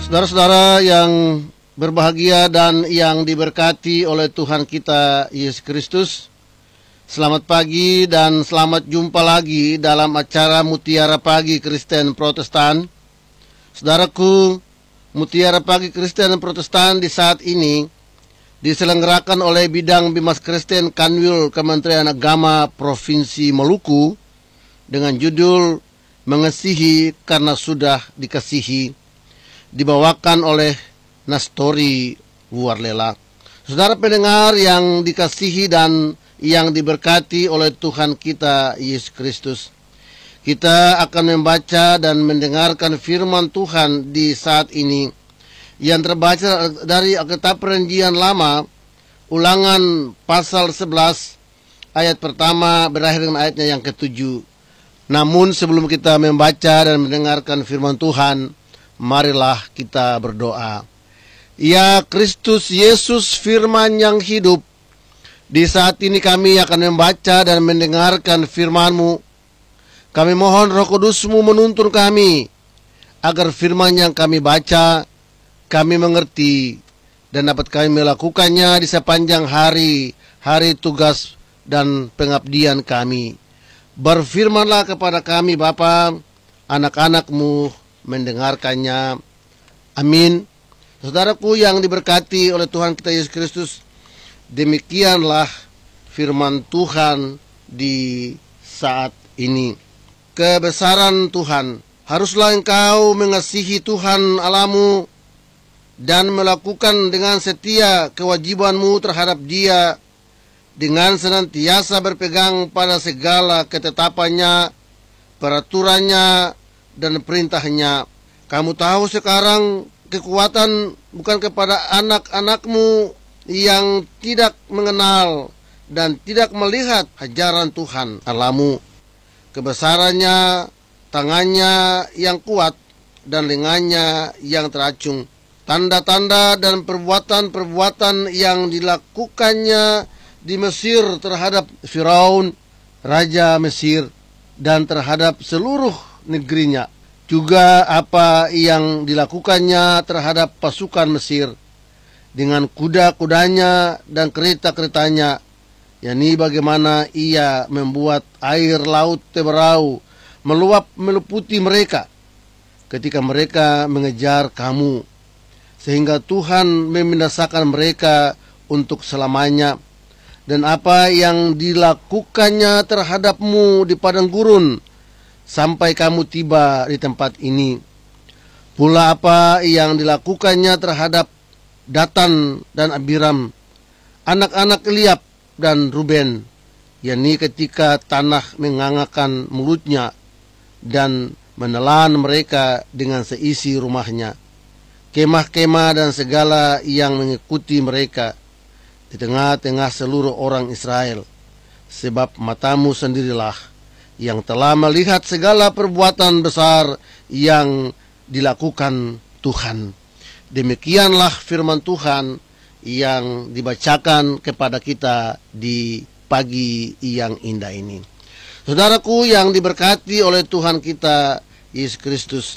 Saudara-saudara yang berbahagia dan yang diberkati oleh Tuhan kita Yesus Kristus, selamat pagi dan selamat jumpa lagi dalam acara Mutiara Pagi Kristen Protestan. Saudaraku, Mutiara Pagi Kristen Protestan di saat ini diselenggarakan oleh Bidang Bimas Kristen Kanwil Kementerian Agama Provinsi Maluku dengan judul Mengasihi Karena Sudah Dikasihi, dibawakan oleh Nastori Warlela. Saudara pendengar yang dikasihi dan yang diberkati oleh Tuhan kita Yesus Kristus, kita akan membaca dan mendengarkan firman Tuhan di saat ini yang terbaca dari Alkitab Perjanjian Lama, Ulangan pasal 11 ayat pertama berakhir dengan ayatnya yang ke-7. Namun sebelum kita membaca dan mendengarkan firman Tuhan, marilah kita berdoa. Ya Kristus Yesus, firman yang hidup, di saat ini kami akan membaca dan mendengarkan firman-Mu. Kami mohon Roh Kudus-Mu menuntun kami, agar firman yang kami baca, kami mengerti, dan dapat kami melakukannya di sepanjang hari tugas dan pengabdian kami. Berfirmanlah kepada kami Bapa, anak-anak-Mu mendengarkannya. Amin. Saudaraku yang diberkati oleh Tuhan kita Yesus Kristus, demikianlah firman Tuhan di saat ini. Kebesaran Tuhan, haruslah engkau mengasihi Tuhan Allahmu dan melakukan dengan setia kewajibanmu terhadap Dia, dengan senantiasa berpegang pada segala ketetapannya, peraturannya, dan perintahnya. Kamu tahu sekarang kekuatan bukan kepada anak-anakmu yang tidak mengenal dan tidak melihat ajaran Tuhan Allahmu, kebesarannya, tangannya yang kuat, dan lengannya yang teracung, tanda-tanda dan perbuatan-perbuatan yang dilakukannya di Mesir terhadap Firaun, Raja Mesir, dan terhadap seluruh negerinya. Juga apa yang dilakukannya terhadap pasukan Mesir dengan kuda-kudanya dan kereta-keretanya, yakni bagaimana ia membuat air laut Teberau meluap meliputi mereka ketika mereka mengejar kamu, sehingga Tuhan membinasakan mereka untuk selamanya. Dan apa yang dilakukannya terhadapmu di padang gurun sampai kamu tiba di tempat ini. Pula apa yang dilakukannya terhadap Datan dan Abiram, anak-anak Eliab dan Ruben, yakni ketika tanah mengangakan mulutnya dan menelan mereka dengan seisi rumahnya, kemah-kemah dan segala yang mengikuti mereka di tengah-tengah seluruh orang Israel, sebab matamu sendirilah yang telah melihat segala perbuatan besar yang dilakukan Tuhan. Demikianlah firman Tuhan yang dibacakan kepada kita di pagi yang indah ini. Saudaraku yang diberkati oleh Tuhan kita Yesus Kristus,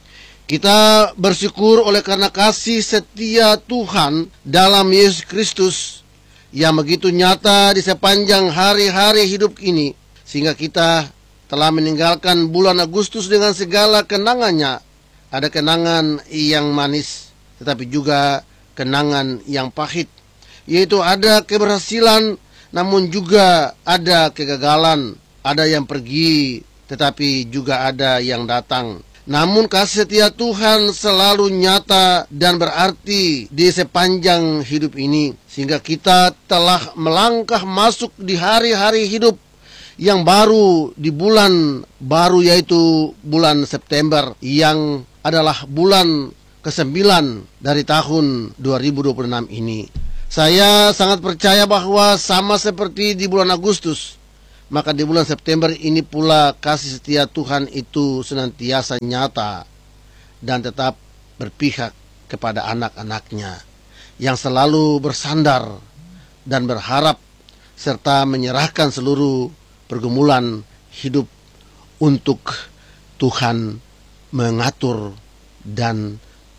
kita bersyukur oleh karena kasih setia Tuhan dalam Yesus Kristus yang begitu nyata di sepanjang hari-hari hidup ini, sehingga kita telah meninggalkan bulan Agustus dengan segala kenangannya. Ada kenangan yang manis, tetapi juga kenangan yang pahit, yaitu ada keberhasilan, namun juga ada kegagalan. Ada yang pergi, tetapi juga ada yang datang. Namun kasih setia Tuhan selalu nyata dan berarti di sepanjang hidup ini, sehingga kita telah melangkah masuk di hari-hari hidup yang baru, di bulan baru, yaitu bulan September, yang adalah bulan ke-9 dari tahun 2026 ini. Saya sangat percaya bahwa sama seperti di bulan Agustus, maka di bulan September ini pula kasih setia Tuhan itu senantiasa nyata dan tetap berpihak kepada anak-anaknya yang selalu bersandar dan berharap serta menyerahkan seluruh pergumulan hidup untuk Tuhan mengatur dan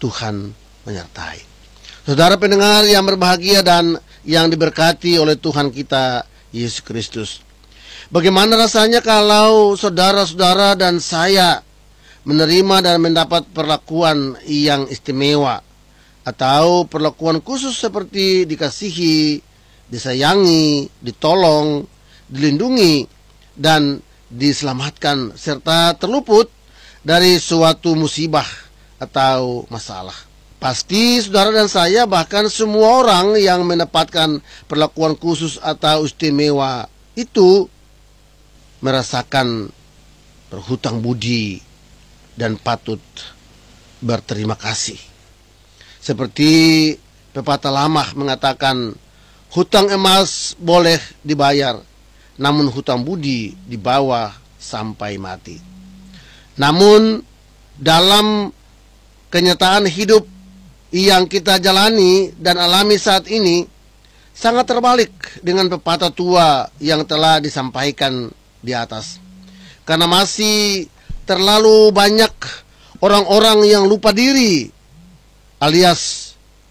Tuhan menyertai. Saudara pendengar yang berbahagia dan yang diberkati oleh Tuhan kita Yesus Kristus, bagaimana rasanya kalau saudara-saudara dan saya menerima dan mendapat perlakuan yang istimewa atau perlakuan khusus seperti dikasihi, disayangi, ditolong, dilindungi, dan diselamatkan serta terluput dari suatu musibah atau masalah. Pasti saudara dan saya, bahkan semua orang yang mendapatkan perlakuan khusus atau istimewa itu merasakan berhutang budi dan patut berterima kasih. Seperti pepatah lama mengatakan, hutang emas boleh dibayar, namun hutang budi dibawa sampai mati. Namun dalam kenyataan hidup yang kita jalani dan alami saat ini sangat terbalik dengan pepatah tua yang telah disampaikan di atas. Karena masih terlalu banyak orang-orang yang lupa diri alias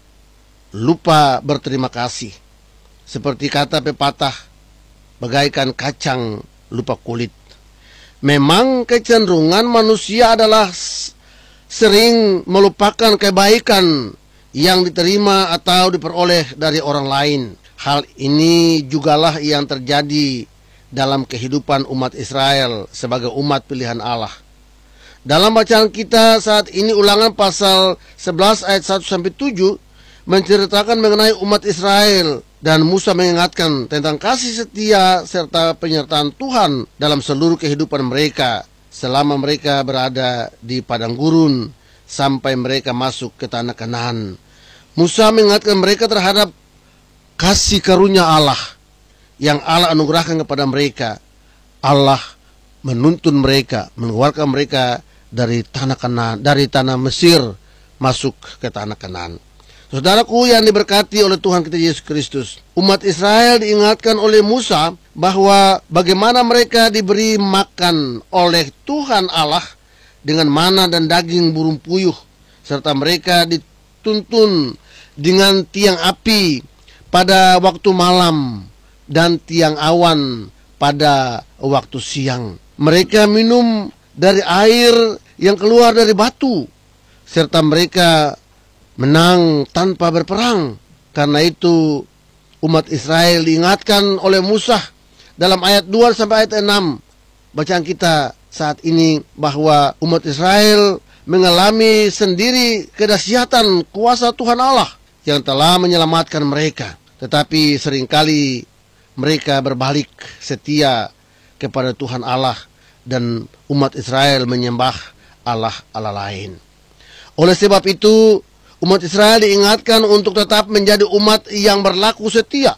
lupa berterima kasih. Seperti kata pepatah, bagaikan kacang lupa kulit. Memang kecenderungan manusia adalah sering melupakan kebaikan yang diterima atau diperoleh dari orang lain. Hal ini jugalah yang terjadi dalam kehidupan umat Israel sebagai umat pilihan Allah. Dalam bacaan kita saat ini, Ulangan pasal 11 ayat 1-7 menceritakan mengenai umat Israel, dan Musa mengingatkan tentang kasih setia serta penyertaan Tuhan dalam seluruh kehidupan mereka selama mereka berada di padang gurun sampai mereka masuk ke tanah Kanaan. Musa mengingatkan mereka terhadap kasih karunia Allah yang Allah anugerahkan kepada mereka. Allah menuntun mereka, mengeluarkan mereka dari tanah Kanaan, dari tanah Mesir masuk ke tanah Kanaan. Saudaraku yang diberkati oleh Tuhan kita Yesus Kristus, umat Israel diingatkan oleh Musa bahwa bagaimana mereka diberi makan oleh Tuhan Allah dengan mana dan daging burung puyuh, serta mereka dituntun dengan tiang api pada waktu malam dan tiang awan pada waktu siang. Mereka minum dari air yang keluar dari batu, serta mereka menang tanpa berperang. Karena itu umat Israel diingatkan oleh Musa dalam ayat 2 sampai ayat 6 bacaan kita saat ini bahwa umat Israel mengalami sendiri kedahsyatan kuasa Tuhan Allah yang telah menyelamatkan mereka. Tetapi seringkali mereka berbalik setia kepada Tuhan Allah dan umat Israel menyembah Allah-Allah lain. Oleh sebab itu, umat Israel diingatkan untuk tetap menjadi umat yang berlaku setia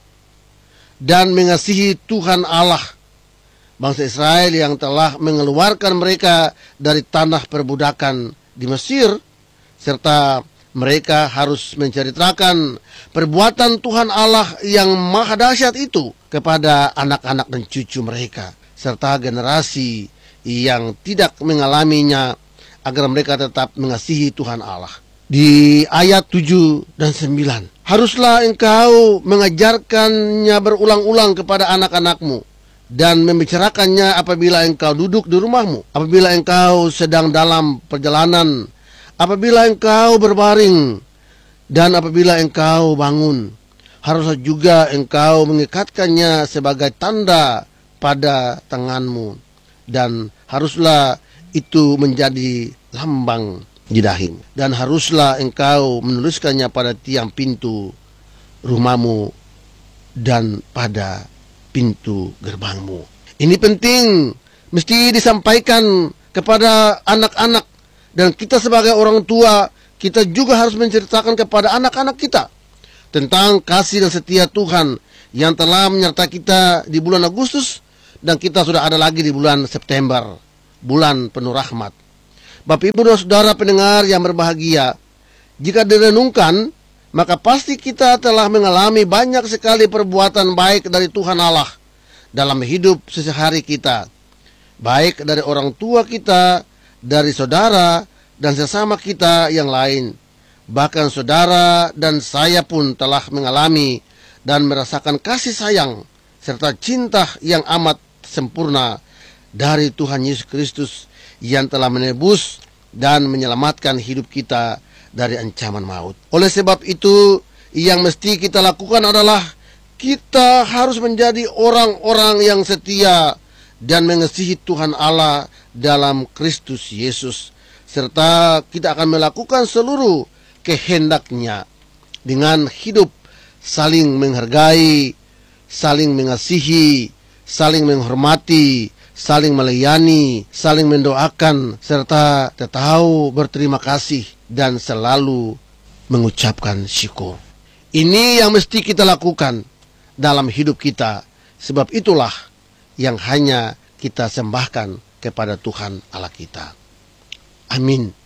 dan mengasihi Tuhan Allah, bangsa Israel yang telah mengeluarkan mereka dari tanah perbudakan di Mesir, serta mereka harus menceritakan perbuatan Tuhan Allah yang maha dahsyat itu kepada anak-anak dan cucu mereka, serta generasi yang tidak mengalaminya, agar mereka tetap mengasihi Tuhan Allah. Di ayat 7 dan 9, haruslah engkau mengajarkannya berulang-ulang kepada anak-anakmu dan membicarakannya apabila engkau duduk di rumahmu, apabila engkau sedang dalam perjalanan, apabila engkau berbaring, dan apabila engkau bangun. Haruslah juga engkau mengikatkannya sebagai tanda pada tanganmu, dan haruslah itu menjadi lambang di dahimu, dan haruslah engkau menuliskannya pada tiang pintu rumahmu dan pada pintu gerbangmu. Ini penting, mesti disampaikan kepada anak-anak, dan kita sebagai orang tua, kita juga harus menceritakan kepada anak-anak kita tentang kasih dan setia Tuhan yang telah menyertai kita di bulan Agustus, dan kita sudah ada lagi di bulan September, bulan penuh rahmat. Bapak Ibu dan Saudara pendengar yang berbahagia, jika direnungkan, maka pasti kita telah mengalami banyak sekali perbuatan baik dari Tuhan Allah dalam hidup sehari-hari kita, baik dari orang tua kita, dari saudara, dan sesama kita yang lain. Bahkan saudara dan saya pun telah mengalami dan merasakan kasih sayang serta cinta yang amat sempurna dari Tuhan Yesus Kristus yang telah menebus dan menyelamatkan hidup kita dari ancaman maut. Oleh sebab itu, yang mesti kita lakukan adalah kita harus menjadi orang-orang yang setia dan mengasihi Tuhan Allah dalam Kristus Yesus, serta kita akan melakukan seluruh kehendak-Nya dengan hidup saling menghargai, saling mengasihi, saling menghormati, saling melayani, saling mendoakan, serta tahu berterima kasih dan selalu mengucapkan syukur. Ini yang mesti kita lakukan dalam hidup kita, sebab itulah yang hanya kita sembahkan kepada Tuhan Allah kita. Amin.